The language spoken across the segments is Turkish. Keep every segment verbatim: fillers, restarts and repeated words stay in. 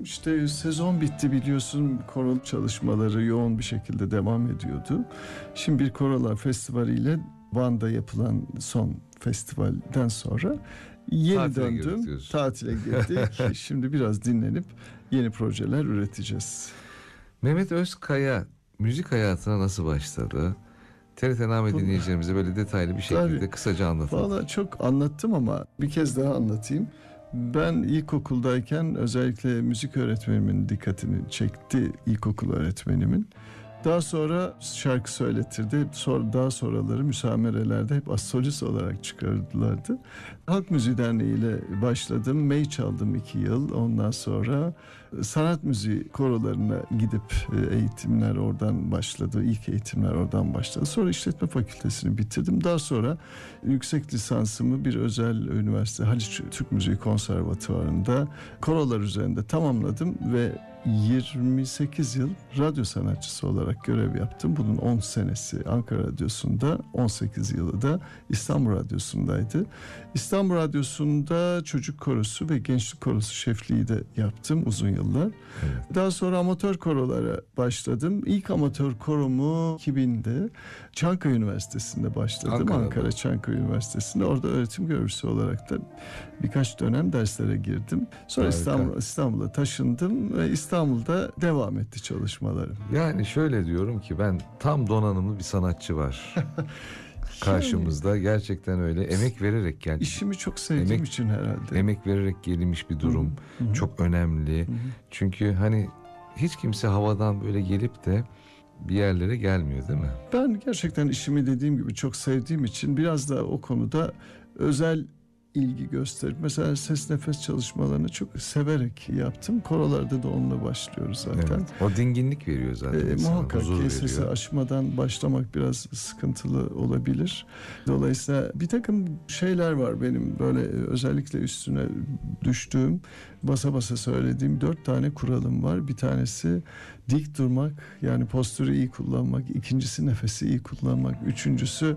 İşte sezon bitti biliyorsun, koro çalışmaları yoğun bir şekilde devam ediyordu. Şimdi bir korolar festivaliyle Van'da yapılan son festivalden sonra yeni Tatile döndüm. girdik Tatile girdik. Şimdi biraz dinlenip yeni projeler üreteceğiz. Mehmet Özkaya müzik hayatına nasıl başladı? T R T Name dinleyicilerimize böyle detaylı bir şekilde Tabii, kısaca anlatalım. Valla çok anlattım ama bir kez daha anlatayım. Ben ilkokuldayken özellikle müzik öğretmenimin dikkatini çekti, ilkokul öğretmenimin. Daha sonra şarkı söyletirdi. Sonra, daha sonraları müsamerelerde hep solist olarak çıkardılardı. Halk Müziği Derneği ile başladım. Mey çaldım iki yıl. Ondan sonra sanat müziği korolarına gidip eğitimler oradan başladı. İlk eğitimler oradan başladı. Sonra işletme fakültesini bitirdim. Daha sonra yüksek lisansımı bir özel üniversite Haliç Türk Müziği Konservatuvarı'nda korolar üzerinde tamamladım ve yirmi sekiz yıl radyo sanatçısı olarak görev yaptım. Bunun on senesi Ankara Radyosu'nda, on sekiz yılı da İstanbul Radyosu'ndaydı. İstanbul Radyosu'nda çocuk korosu ve gençlik korosu şefliği de yaptım uzun yıllar. Evet. Daha sonra amatör korolara başladım. İlk amatör koromu iki binde Çankaya Üniversitesi'nde başladım. Ankara'da. Ankara Çankaya Üniversitesi'nde. Orada öğretim görevlisi olarak da birkaç dönem derslere girdim. Sonra İstanbul, İstanbul'a taşındım ve İstanbul'da devam etti çalışmalarım. Yani şöyle diyorum ki ben tam donanımlı bir sanatçı var. Karşımızda yani, gerçekten öyle emek vererek geldi. İşimi çok sevdiğim emek, için herhalde. Emek vererek gelinmiş bir durum. Hı hı. Çok önemli. Hı hı. Çünkü hani hiç kimse havadan böyle gelip de bir yerlere gelmiyor değil mi? Ben gerçekten işimi dediğim gibi çok sevdiğim için biraz da o konuda özel ilgi gösterip mesela ses nefes çalışmalarını çok severek yaptım. Korolarda da onunla başlıyoruz zaten. Evet, o dinginlik veriyor zaten. Ee, muhakkak ki sesi aşmadan başlamak biraz sıkıntılı olabilir. Dolayısıyla bir takım şeyler var benim böyle özellikle üstüne düştüğüm, basa basa söylediğim dört tane kuralım var. Bir tanesi dik durmak, yani postürü iyi kullanmak. İkincisi nefesi iyi kullanmak. Üçüncüsü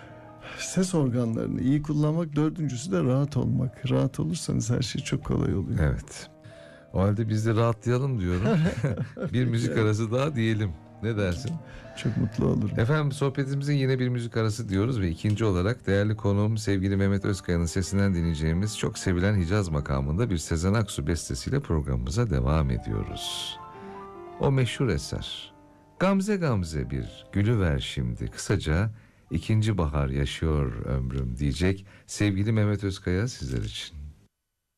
ses organlarını iyi kullanmak. Dördüncüsü de rahat olmak. Rahat olursanız her şey çok kolay oluyor. Evet. O halde biz de rahatlayalım diyorum. Bir müzik arası daha diyelim. Ne dersin? Çok mutlu olurum. Efendim sohbetimizin yine bir müzik arası diyoruz ve ikinci olarak değerli konuğum sevgili Mehmet Özkaya'nın sesinden dinleyeceğimiz çok sevilen Hicaz makamında bir Sezen Aksu bestesiyle programımıza devam ediyoruz. O meşhur eser. Gamze gamze bir gülüver şimdi. Kısaca İkinci bahar yaşıyor ömrüm diyecek sevgili Mehmet Özkaya sizler için.